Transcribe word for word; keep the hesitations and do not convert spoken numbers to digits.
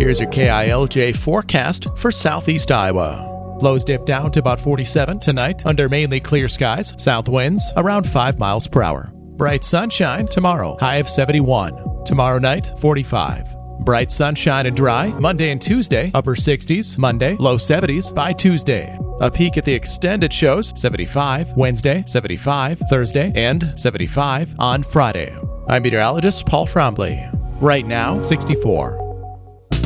Here's your K I L J forecast for southeast Iowa. Lows dip down to about forty-seven tonight under mainly clear skies. South winds around five miles per hour. Bright sunshine tomorrow, high of seventy-one. Tomorrow night, forty-five. Bright sunshine and dry Monday and Tuesday, upper sixties. Monday, low seventies by Tuesday. A peak at the extended shows, seventy-five. Wednesday, seventy-five. Thursday, and seventy-five on Friday. I'm meteorologist Paul Trombley. Right now, sixty-four.